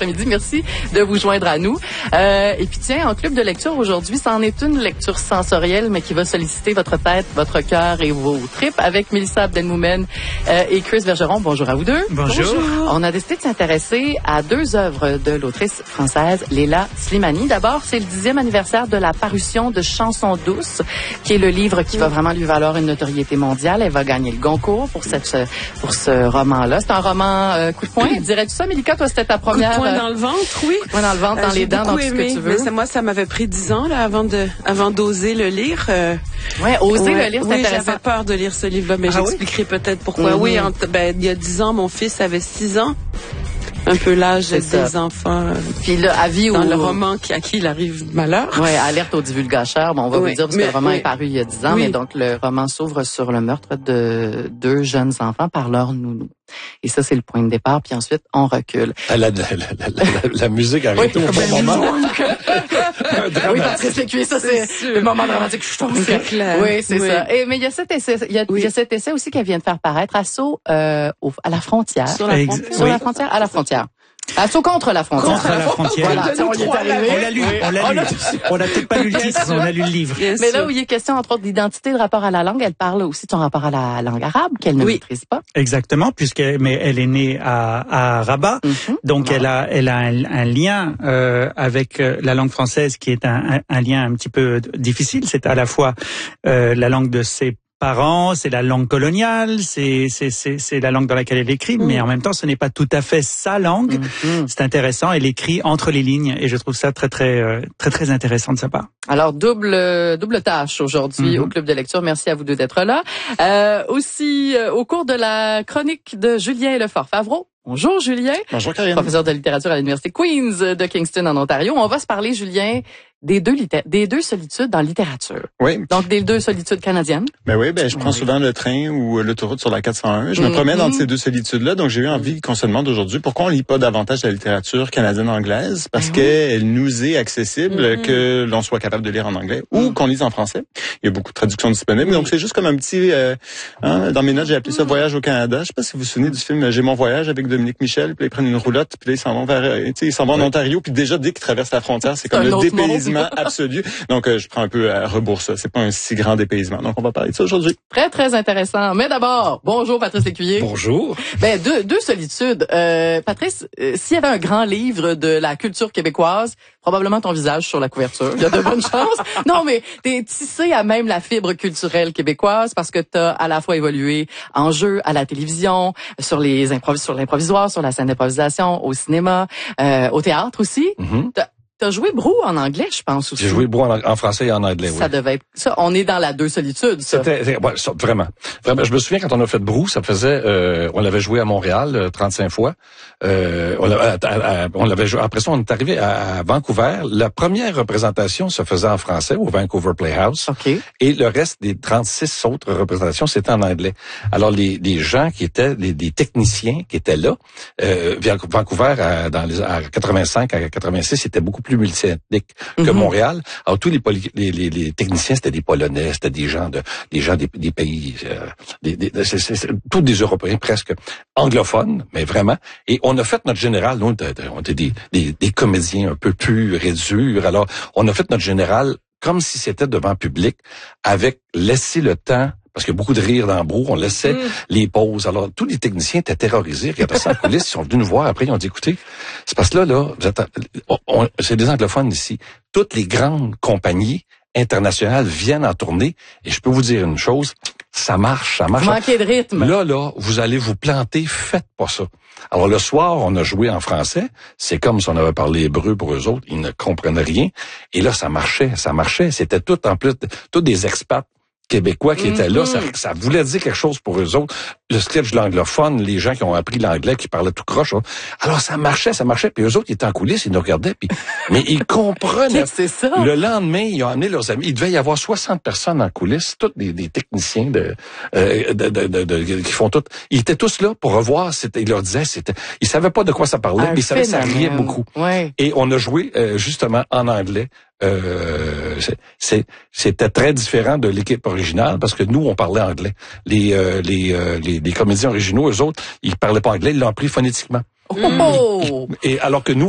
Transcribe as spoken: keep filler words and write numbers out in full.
après-midi. Merci de vous joindre à nous. Euh, et puis tiens, en club de lecture aujourd'hui, c'en est une lecture sensorielle, mais qui va solliciter votre tête, votre cœur et vos tripes avec Mélissa Abdelmoumen euh, et Chris Bergeron. Bonjour à vous deux. Bonjour. Bonjour. On a décidé de s'intéresser à deux œuvres de l'autrice française Leila Slimani. D'abord, c'est le dixième anniversaire de la parution de Chansons douces, qui est le livre qui va vraiment lui valoir une notoriété mondiale. Elle va gagner le Goncourt pour cette pour ce roman-là. C'est un roman euh, coup de poing. Dirais-tu ça, Mélika? Toi, c'était ta première... Coup de poing dans le ventre, oui. Coup de poing dans le ventre, dans euh, les dents, dans tout ce que tu veux. Mais moi, ça m'avait pris dix ans là, avant de avant d'oser le lire. Euh, ouais, oser ouais, le lire, c'est oui, intéressant. J'avais peur de lire ce livre-là, mais ah, j'expliquerai oui? peut-être pourquoi. Mm-hmm. Oui, en, ben, il y a dix ans, mon fils avait six ans. Un peu l'âge des ça. enfants. Euh, Puis là, avis dans au... le roman qui, à qui il arrive malheur. Oui, alerte aux divulgateurs. Bon, on va oui, vous dire parce mais, que le roman oui. est paru il y a dix ans, oui. mais donc le roman s'ouvre sur le meurtre de deux jeunes enfants par leur nounou. Et ça, c'est le point de départ. Puis ensuite, on recule. La, la, la, la, la, la musique arrête oui, au bon moment. Oui, Patrice Lécuyer, ça, c'est, c'est le moment dramatique. Je trouve. C'est clair. Oui, c'est oui. ça. Et, mais il y a cet essai, il y a, oui. il y a cet essai aussi qu'elle vient de faire paraître, Assaut euh, au, à la frontière. Sur la frontière. Sur oui. la frontière, à la frontière. Assaut contre la frontière. Contre la frontière. Voilà, ça, on y est arrivé. On l'a lu, on l'a lu. On n'a peut-être pas lu le titre, on a lu le livre. Bien mais sûr. Là où il est question, entre autres, d'identité, de rapport à la langue, elle parle aussi de son rapport à la langue arabe, qu'elle ne oui. maîtrise pas. Exactement, puisqu'elle, mais elle est née à, à Rabat, mm-hmm. donc wow. elle a, elle a un, un lien euh, avec la langue française qui est un, un, un lien un petit peu difficile. C'est à la fois euh, la langue de ses parents, c'est la langue coloniale, c'est c'est c'est c'est la langue dans laquelle elle écrit, mmh. mais en même temps, ce n'est pas tout à fait sa langue. Mmh. C'est intéressant, elle écrit entre les lignes et je trouve ça très très euh, très très intéressant de sa part. Alors double double tâche aujourd'hui mmh. au club de lecture. Merci à vous deux d'être là. Euh, aussi euh, au cours de la chronique de Julien Lefort-Favreau. Bonjour Julien. Bonjour Karine. Professeur de littérature à l'université Queen's de Kingston en Ontario. On va se parler, Julien, des deux litté- des deux solitudes dans la littérature. Oui. Donc des deux solitudes canadiennes. Ben oui, ben je prends oui. souvent le train ou l'autoroute sur la quatre cent un. Je me mm-hmm. promène entre ces deux solitudes-là, donc j'ai eu envie qu'on se demande aujourd'hui pourquoi on lit pas davantage la littérature canadienne-anglaise, parce mm-hmm. qu'elle nous est accessible, mm-hmm. que l'on soit capable de lire en anglais ou mm-hmm. qu'on lise en français. Il y a beaucoup de traductions disponibles, mm-hmm. donc c'est juste comme un petit, euh, hein, dans mes notes j'ai appelé ça Voyage au Canada. Je sais pas si vous vous souvenez du film J'ai mon voyage avec Dominique Michel, puis là, ils prennent une roulotte, puis là, ils s'en vont vers, tu sais, ils s'en vont oui. en Ontario, puis déjà dès qu'ils traversent la frontière, c'est comme le dépaysement absolu. Donc, euh, je prends un peu à rebours ça. C'est pas un si grand dépaysement. Donc, on va parler de ça aujourd'hui. Très, très intéressant. Mais d'abord, bonjour Patrice Lécuyer. Bonjour. Ben, deux, deux solitudes. Euh, Patrice, euh, s'il y avait un grand livre de la culture québécoise, probablement ton visage sur la couverture. Il y a de bonnes chances. Non, mais t'es tissé à même la fibre culturelle québécoise parce que t'as à la fois évolué en jeu, à la télévision, sur les improvis- sur l'improvisoire, sur la scène d'improvisation, au cinéma, euh, au théâtre aussi. Mm-hmm. T'as, T'as joué Brou en anglais, je pense aussi. J'ai joué Brou en, en français et en anglais, oui. Ça devait être ça. On est dans la deux solitudes, ça. C'était, c'était ouais, ça, vraiment. Vraiment. Je me souviens quand on a fait Brou, ça faisait, euh, on l'avait joué à Montréal euh, trente-cinq fois. Euh, on, l'avait, à, à, on l'avait joué. Après ça, on est arrivé à, à Vancouver. La première représentation se faisait en français au Vancouver Playhouse. Okay. Et le reste des trente-six autres représentations, c'était en anglais. Alors les, les gens qui étaient, les, les techniciens qui étaient là, euh, Vancouver à, dans les, à quatre-vingt-cinq à quatre-vingt-six, c'était beaucoup plus multiethnique que mm-hmm. Montréal. Alors tous les, poly, les, les, les techniciens, c'était des Polonais, c'était des gens de, des gens des, des pays, euh, des, des, c'est, c'est, c'est, tous des Européens presque anglophones, mais vraiment. Et on a fait notre général, nous, on était des, des, des comédiens un peu purs et durs. Alors on a fait notre général comme si c'était devant public, avec laissé le temps. Parce qu'il y a beaucoup de rire dans le Brou, on laissait mm. les pauses. Alors, tous les techniciens étaient terrorisés, regardaient ça en coulisses, ils sont venus nous voir après, ils ont dit, écoutez, c'est parce que là, là, vous êtes, on, on, c'est des anglophones ici. Toutes les grandes compagnies internationales viennent en tournée, et je peux vous dire une chose, ça marche, ça marche. Vous manquez de rythme. Là, là, vous allez vous planter, faites pas ça. Alors, le soir, on a joué en français, c'est comme si on avait parlé hébreu pour eux autres, ils ne comprenaient rien, et là, ça marchait, ça marchait, c'était tout en plus, tous des expats québécois qui mm-hmm. étaient là, ça, ça voulait dire quelque chose pour eux autres. Le sketch de l'anglophone, les gens qui ont appris l'anglais, qui parlaient tout croche. Hein. Alors ça marchait, ça marchait. Puis eux autres, ils étaient en coulisses, ils nous regardaient. Puis, mais ils comprenaient. C'est ça. Le lendemain, ils ont amené leurs amis. Il devait y avoir soixante personnes en coulisses, tous des, des techniciens de, euh, de, de, de, de, qui font tout. Ils étaient tous là pour revoir. C'était, ils leur disaient, c'était, ils savaient pas de quoi ça parlait, un mais ils savaient que ça riait beaucoup. Ouais. Et on a joué euh, justement en anglais. Euh, c'est, c'est, c'était très différent de l'équipe originale parce que nous, on parlait anglais. Les, euh, les, euh, les, les comédiens originaux, eux autres, ils parlaient pas anglais, ils l'ont appris phonétiquement. Oh! Et alors que nous,